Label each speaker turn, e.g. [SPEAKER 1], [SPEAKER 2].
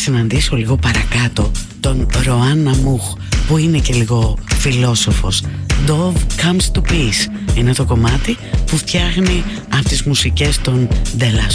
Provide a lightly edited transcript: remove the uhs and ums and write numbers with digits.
[SPEAKER 1] συναντήσω λίγο παρακάτω τον Ροάν Αμούχ, που είναι και λίγο φιλόσοφος. Dove Comes to Peace είναι το κομμάτι που φτιάχνει από τις μουσικές των De La